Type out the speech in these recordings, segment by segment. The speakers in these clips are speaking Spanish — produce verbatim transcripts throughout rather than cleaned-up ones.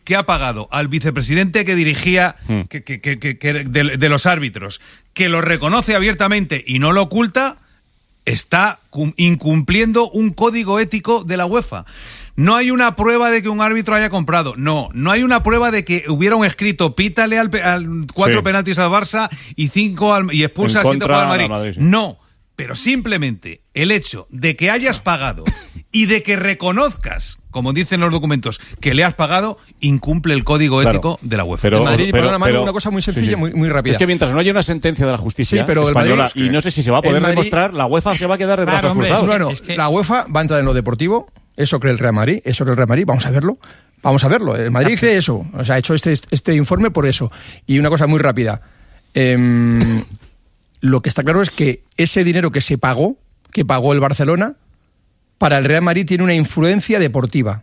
que ha pagado al vicepresidente que dirigía mm. que, que, que, que, que de, de los árbitros, que lo reconoce abiertamente y no lo oculta, está incumpliendo un código ético de la UEFA. No hay una prueba de que un árbitro haya comprado. No, no hay una prueba de que hubiera un escrito pítale al, al cuatro sí. penaltis al Barça y cinco al, y expulsa al siete al Madrid. Madrid sí. No, pero simplemente el hecho de que hayas pagado y de que reconozcas, como dicen los documentos, que le has pagado, incumple el código claro. ético de la UEFA. Pero, el Madrid, pero, pero, pero, una cosa muy sencilla, sí, sí. Muy, muy rápida. Es que mientras no haya una sentencia de la justicia sí, pero española, Madrid, y no sé si se va a poder Madrid, demostrar, la UEFA se va a quedar de brazos claro, cruzados. Bueno, es que... la UEFA va a entrar en lo deportivo, eso cree el Real Madrid, eso cree el Real Madrid, vamos a verlo. Vamos a verlo, el Madrid cree eso, o sea, ha hecho este, este informe por eso. Y una cosa muy rápida, eh, lo que está claro es que ese dinero que se pagó, que pagó el Barcelona, para el Real Madrid tiene una influencia deportiva.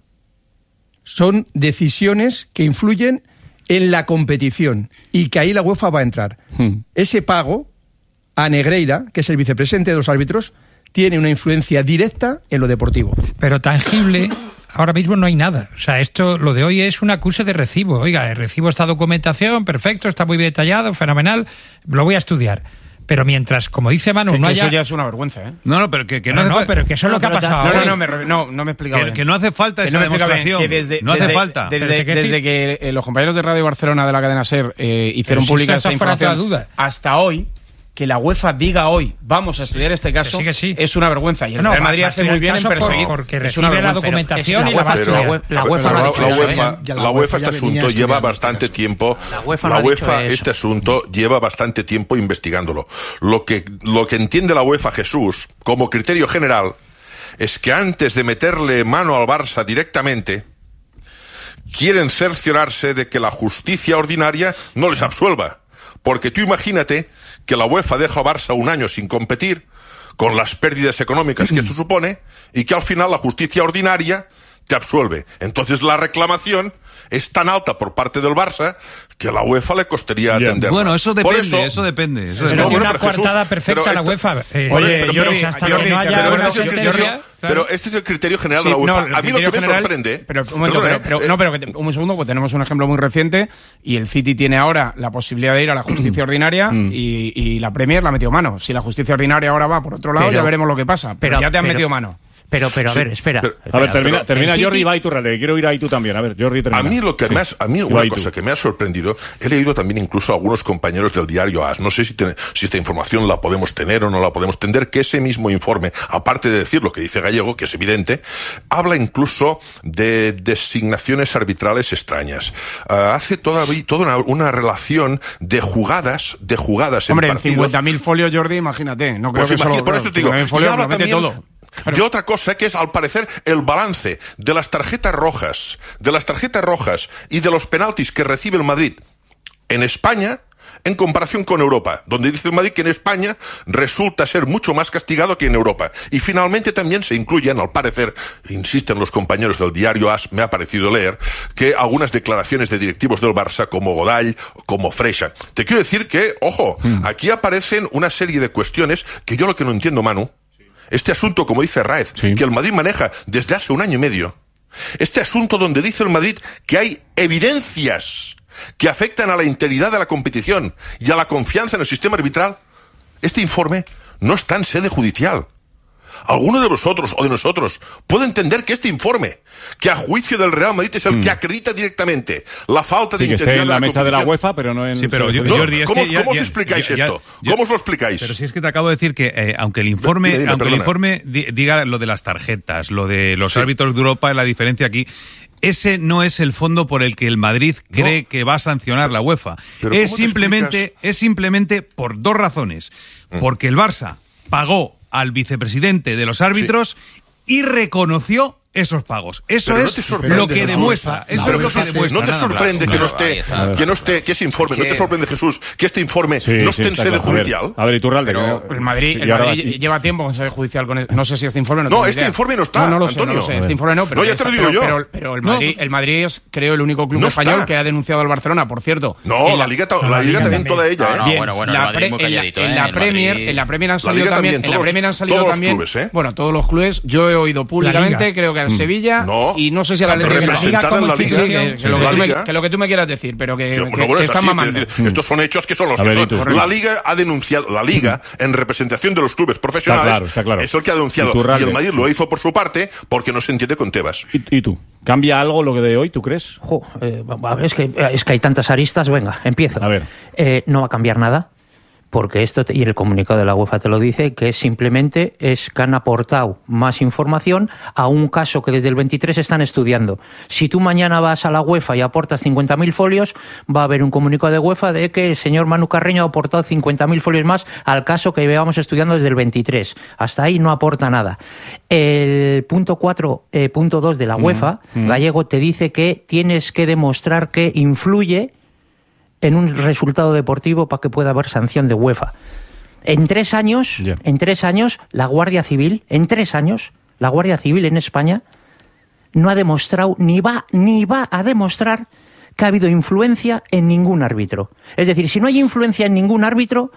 Son decisiones que influyen en la competición y que ahí la UEFA va a entrar. Hmm. Ese pago a Negreira, que es el vicepresidente de los árbitros, tiene una influencia directa en lo deportivo. Pero tangible, ahora mismo no hay nada. O sea, esto, lo de hoy es un acuse de recibo. Oiga, recibo esta documentación, perfecto, está muy bien detallado, fenomenal, lo voy a estudiar. Pero mientras, como dice Manu, que, no que haya... eso ya es una vergüenza, ¿eh? No, no, pero que, que no, no, no, hace pero que eso es lo que ha pasado. No, hoy. no, no, me, no, no me he explicado que, bien. que no hace falta que esa no demostración. Que desde, no hace desde, falta. Desde, desde, desde, desde que eh, los compañeros de Radio Barcelona de la cadena SER eh, hicieron si pública esa información duda. hasta hoy, que la UEFA diga hoy vamos a estudiar este caso, que sí, que sí. es una vergüenza. Y el no, Real Madrid hace muy bien en perseguir. Porque recibe la documentación y la va a estudiar. La UEFA, la UEFA, la UEFA este asunto lleva bastante tiempo. La UEFA, la UEFA este asunto lleva bastante tiempo investigándolo. Lo que lo que entiende la UEFA, Jesús, como criterio general, es que antes de meterle mano al Barça directamente, quieren cerciorarse de que la justicia ordinaria no les absuelva. Porque tú imagínate que la UEFA deja a Barça un año sin competir, con las pérdidas económicas que esto supone, y que al final la justicia ordinaria te absuelve. Entonces la reclamación es tan alta por parte del Barça que a la UEFA le costaría atenderla. Bueno, eso depende, eso, eso depende. Eso pero depende. tiene bueno, una pero coartada Jesús, perfecta pero la esto, UEFA. Eh, oye, pero, Jordi, hasta Jordi, que no haya pero, una pero, sentencia... Jordi, pero este es el criterio general sí, de la UEFA. No, a mí lo que me general, sorprende... Pero, un momento, perdón, pero, pero, eh, no, pero que, un segundo, pues tenemos un ejemplo muy reciente y el City tiene ahora la posibilidad de ir a la justicia ordinaria y, y la Premier la ha metido mano. Si la justicia ordinaria ahora va por otro lado, pero, ya veremos lo que pasa. Pero, pero ya te han pero, metido mano. Pero, pero, a sí, ver, espera. Pero, a ver, termina, pero, termina Jordi y va Iturralde. Quiero ir ahí tú también. A ver, Jordi, termina. A mí lo que sí. más, a mí una cosa que me ha sorprendido, he leído también incluso a algunos compañeros del diario A S, no sé si, ten, si esta información la podemos tener o no la podemos tener, que ese mismo informe, aparte de decir lo que dice Gallego, que es evidente, habla incluso de designaciones arbitrales extrañas. Uh, hace todavía toda una, una relación de jugadas, de jugadas Hombre, en partidos. Hombre, en cincuenta mil folios, Jordi, imagínate. No creo pues que imagínate, solo, por esto te digo, y folios, habla también todo. de otra cosa, que es, al parecer, el balance de las tarjetas rojas, de las tarjetas rojas y de los penaltis que recibe el Madrid en España, en comparación con Europa, donde dice el Madrid que en España resulta ser mucho más castigado que en Europa. Y finalmente también se incluyen, al parecer, insisten los compañeros del diario A S, me ha parecido leer, que algunas declaraciones de directivos del Barça, como Godall, como Freixa. Te quiero decir que, ojo, mm. aquí aparecen una serie de cuestiones que yo lo que no entiendo, Manu, este asunto, como dice Raez, sí. que el Madrid maneja desde hace un año y medio. Este asunto donde dice el Madrid que hay evidencias que afectan a la integridad de la competición y a la confianza en el sistema arbitral. Este informe no está en sede judicial. ¿Alguno de vosotros o de nosotros puede entender que este informe, que a juicio del Real Madrid es el mm. que acredita directamente la falta de sí, integridad que esté en la, la mesa de la UEFA, pero no en... Sí, pero no, Jordi, ¿Cómo, es que ya, ¿cómo ya, os explicáis ya, ya, esto? ya, ¿Cómo os lo explicáis? Pero si es que te acabo de decir que, eh, aunque el informe dime, dime, aunque perdona. el informe diga lo de las tarjetas, lo de los sí. árbitros de Europa, la diferencia aquí... Ese no es el fondo por el que el Madrid cree no. que va a sancionar la UEFA. Es simplemente, es simplemente por dos razones. Mm. Porque el Barça pagó al vicepresidente de los árbitros sí. y reconoció esos pagos. Eso pero es no lo que demuestra. Eso es lo que demuestra. No te sorprende que no esté, que no esté, que ese informe, no te sorprende, Jesús, que este informe sí, no sí, esté en sede claro. judicial. A ver, a ver Iturralde. Pero el Madrid, el Madrid lleva tiempo con sede judicial con el, no sé si este informe no. No, este idea. informe no está. No, no lo Antonio. sé, no lo sé. Este informe no. Pero no, ya te lo digo pero, yo. Pero, pero el Madrid, no, el Madrid es, creo, el único club no español está. que ha denunciado al Barcelona, por cierto. No, la, la Liga, la, la Liga también, toda ella. No, no, ¿eh? bueno, bueno, la el Madrid muy calladito, en la Premier, en la Premier han salido también, en la Premier han salido también, bueno, todos los clubes. Yo he oído públicamente, creo que al Mm. Sevilla No. y no sé si al Atlético de Bilbao. Representada en la Liga. Sí, que, que lo que La tú me, Liga. que lo que tú me quieras decir, pero que, Sí, que- bueno, que bueno, es están así, mamando. es decir, estos son hechos que son los A que ver, son. ¿y tú? La Liga ha denunciado, la Liga, en representación de los clubes profesionales, Está claro, está claro. es el que ha denunciado. ¿Y tú, Y Ralde? el Madrid lo hizo por su parte porque no se entiende con Tebas. ¿Y, y tú? ¿Cambia algo lo que de hoy, tú crees? Jo, eh, a ver, es, que, es que hay tantas aristas, venga, empiezo. A ver. Eh, no va a cambiar nada, porque esto, te- y el comunicado de la UEFA te lo dice, que simplemente es que han aportado más información a un caso que desde el veintitrés están estudiando. Si tú mañana vas a la UEFA y aportas cincuenta mil folios, va a haber un comunicado de UEFA de que el señor Manu Carreño ha aportado cincuenta mil folios más al caso que llevamos estudiando desde el veintitrés. Hasta ahí no aporta nada. El punto cuatro, eh, punto dos de la UEFA, Gallego, te dice que tienes que demostrar que influye en un resultado deportivo para que pueda haber sanción de UEFA. En tres años, Ya. en tres años, la Guardia Civil, en tres años, la Guardia Civil en España no ha demostrado, ni va, ni va a demostrar que ha habido influencia en ningún árbitro. Es decir, si no hay influencia en ningún árbitro,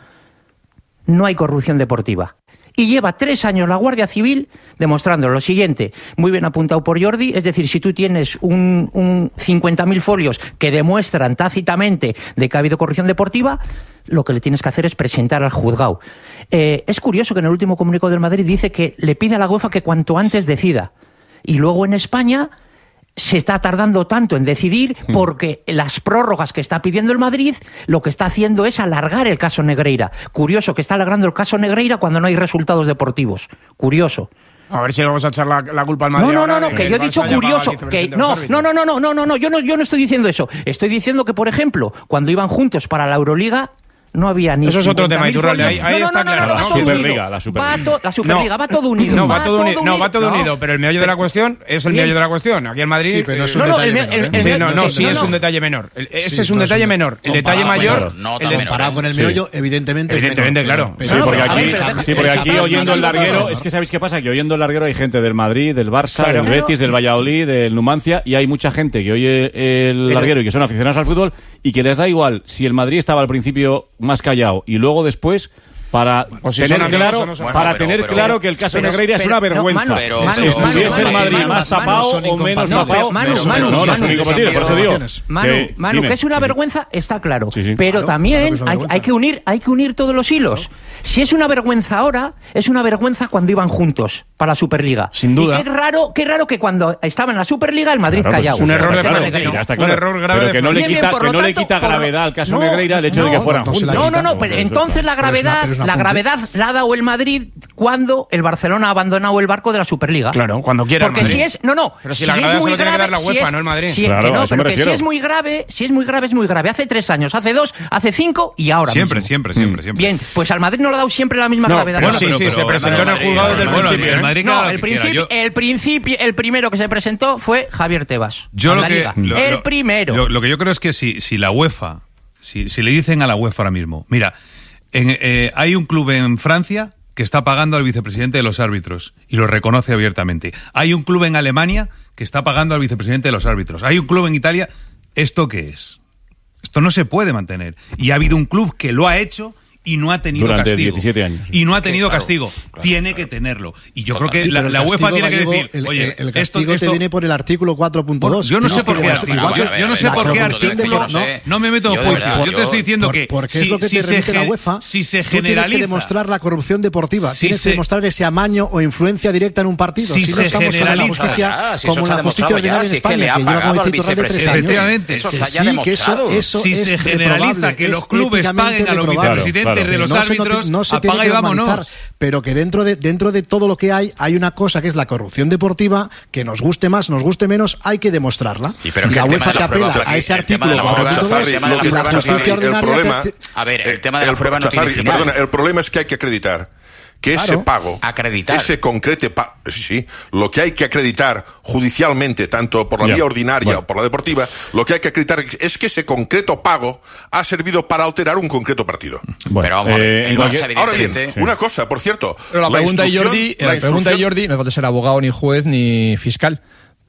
no hay corrupción deportiva. Y lleva tres años la Guardia Civil demostrando lo siguiente, muy bien apuntado por Jordi, es decir, si tú tienes un, un cincuenta mil folios que demuestran tácitamente de que ha habido corrupción deportiva, lo que le tienes que hacer es presentar al juzgado. Eh, es curioso que en el último comunicado del Madrid dice que le pide a la UEFA que cuanto antes decida. Y luego en España se está tardando tanto en decidir porque las prórrogas que está pidiendo el Madrid lo que está haciendo es alargar el caso Negreira. Curioso que está alargando el caso Negreira cuando no hay resultados deportivos. Curioso. A ver si le vamos a echar la, la culpa al Madrid. No, no, ahora no, no, de que el yo he Barça dicho haya pagado curioso, al que vicepresidente de no, los árbitros. no, no, no, no, no, no, yo no, yo no estoy diciendo eso. Estoy diciendo que, por ejemplo, cuando iban juntos para la Euroliga, no había ni Eso es otro tema, cincuenta mil Iturralde, folios. ahí- ahí No, no, está no, no, claro, no, ¿no? va todo Superliga, unido. la Superliga. Va to- la Superliga, va todo unido. No, va todo unido, no, va todo No. unido, pero el meollo de la cuestión es el Bien. meollo de la cuestión. Aquí en Madrid... Sí, pero es eh, un No, no, detalle el- menor, el- ¿eh? el- Sí, no, no, no, sí no, es no. un detalle menor. El- Ese Sí, es un no es detalle un- menor. El detalle comparado mayor... con el- no el tan de- menor. Comparado con el Sí. meollo, evidentemente es Evidentemente, menor, claro. pero- Sí, No, porque pero, a aquí, ver, pero deja- sí, porque aquí deja- oyendo el deja- larguero, deja- es que sabéis qué pasa, que oyendo el larguero hay gente del Madrid, del Barça, Claro. del Betis, del Valladolid, del Numancia, y hay mucha gente que oye el larguero y que son aficionados al fútbol y que les da igual si el Madrid estaba al principio más callado y luego después para O si tener son amigos claro o no son para amigos. tener Pero- claro que el caso pero- Negreira es pero- una no, vergüenza. Manu, Pero- Manu, Estuviese Manu, el Madrid Manu, más Manu, tapado son o menos incompatibles. tapado. Manu, No, Manu, no, no Manu, son incompatibles, por eso digo. Manu, Que- Manu, dime, que es una sí, sí. vergüenza, está claro. Sí, sí. Pero Claro, claro también que es una hay, vergüenza. hay que unir, hay que unir todos los hilos. Si es una vergüenza ahora, es una vergüenza cuando iban juntos para la Superliga. Sin duda. Y qué raro, qué raro que cuando estaba en la Superliga el Madrid Claro, pues callado. es un un error de Está claro, Florentino. sí, ya está Un claro. error grave Pero de que no le Bien, bien, quita, por que lo no le tanto, quita por lo- gravedad al caso No, Negreira el hecho de que no, fueran no se la juntos. No, no, no, No, pero eso entonces está. la Pero es una- gravedad, pero es una la apunte. gravedad la ha dado el Madrid cuando el Barcelona ha abandonado el barco de la Superliga. Claro, cuando quiera el Porque Madrid. si es, no, no. Pero si la gravedad es muy solo tiene que dar la si UEFA, es- no el Madrid. si es- Claro, que no, a eso me pero que si refiero. es muy grave, si es muy grave, es muy grave. Hace tres años, hace dos, hace cinco y ahora Siempre, mismo. siempre, siempre, siempre. Bien, pues al Madrid no le ha dado siempre la misma No, gravedad. pero No, sí, pero- sí, pero- se presentó en el Madrid, juzgado desde el bueno, principio. el ¿eh? Madrid No, cada el lo que quiera. principio, Yo- el principio, el primero que se presentó fue Javier Tebas. Yo en lo la que, Liga. lo- el lo- primero. Lo, lo que yo creo es que si, si la UEFA, si, si le dicen a la UEFA ahora mismo, mira, en, eh, hay un club en Francia que está pagando al vicepresidente de los árbitros y lo reconoce abiertamente. Hay un club en Alemania que está pagando al vicepresidente de los árbitros. Hay un club en Italia. ¿Esto qué es? Esto no se puede mantener. Y ha habido un club que lo ha hecho y no ha tenido Durante castigo. diecisiete años. Y no ha tenido Sí, claro, castigo. claro, tiene claro. que tenerlo. Y yo Total. creo que Sí, la, Pero el la UEFA castigo, tiene que Gallego, decir, el, oye, el- el esto, castigo esto- te viene por el artículo cuatro punto dos. yo no sé Tienes por que qué demostrar- artículo, igual que- yo, yo no sé la por qué corrupción de artículo, que- no, sé. no me meto en Yo de juicio. verdad, Yo te yo- estoy diciendo Por- que porque si, es lo que si te se, remite la gen- UEFA. si se tú tienes que generaliza, demostrar la corrupción deportiva. Si tienes se- que demostrar ese amaño o influencia directa en un partido. Si no se estamos como la generaliza- justicia, Ah, si como eso se la ha justicia demostrado ordinaria ya, en si es que España, le ha que lleva pagado como al dice Iturralde tres vicepresidente. años. Efectivamente. Eso Que se haya sí, que eso, demostrado. eso si es se generaliza reprobable, que es los clubes éticamente paguen a los reprobable. vicepresidentes Claro, de claro. los No se noti- árbitros, no se tiene apaga que y vámonos. normalizar, pero que dentro de dentro de todo lo que hay hay una cosa que es la corrupción deportiva, que nos guste más, nos guste menos, hay que demostrarla. Sí, pero y que la el tema UEFA de te las apela pruebas, a ese el tema artículo de la cuatro prueba, punto dos el tema de y la la prueba, justicia Chazarri, el ordinaria problema- te- A ver, el tema de el, la prueba no tiene Chazarri, final. perdona, el problema es que hay que acreditar que ese Claro. pago, Acreditar. ese concrete pa- sí, sí, lo que hay que acreditar judicialmente, tanto por la Ya. vía ordinaria Bueno. o por la deportiva, lo que hay que acreditar es que ese concreto pago ha servido para alterar un concreto partido. Bueno, Pero vamos a ver, eh, el en cualquier- Barça, Ahora bien, evidentemente- una cosa, por cierto. Pero la, pregunta de instrucción- Jordi, la la pregunta de instrucción- Jordi no puede ser abogado ni juez ni fiscal.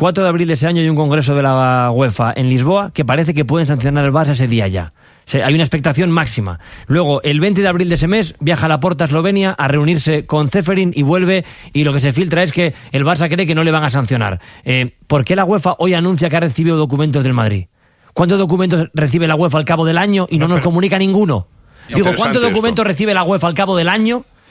cuatro de abril de ese año hay un congreso de la UEFA en Lisboa que parece que pueden sancionar al Barça ese día ya. O sea, hay una expectación máxima. Luego, el veinte de abril de ese mes, viaja Laporta a Eslovenia a reunirse con Ceferin y vuelve, y lo que se filtra es que el Barça cree que no le van a sancionar. Eh, ¿Por qué la UEFA hoy anuncia que ha recibido documentos del Madrid? ¿Cuántos documentos recibe la UEFA al cabo del año y no, no nos pero... comunica ninguno? Digo, ¿cuántos documentos esto. recibe la UEFA al cabo del año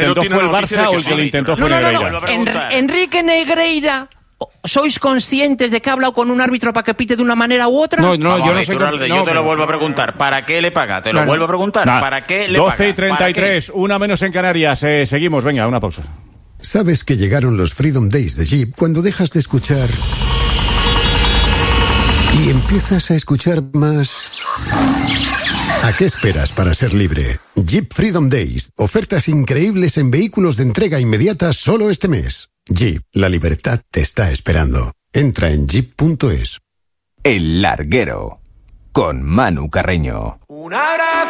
intentó tiene fue el noticia de Barça que o el que sí. lo intentó No, fue no, no, Negreira. no. Vuelvo a preguntar. En- Enrique Negreira, ¿sois conscientes de que ha hablado con un árbitro para que pite de una manera u otra? No, no, Vamos yo a no ver, soy... Iturralde, no, yo te lo pero- vuelvo a preguntar. ¿Para qué le paga? Te Claro. lo vuelvo a preguntar. Nah, ¿Para qué le paga? doce y treinta y tres, ¿Para qué? una menos en Canarias. Eh, seguimos, venga, una pausa. Sabes que llegaron los Freedom Days de Jeep cuando dejas de escuchar y empiezas a escuchar más. ¿A qué esperas para ser libre? Jeep Freedom Days. Ofertas increíbles en vehículos de entrega inmediata solo este mes. Jeep, la libertad te está esperando. Entra en jeep punto es. El Larguero, con Manu Carreño. Un abrazo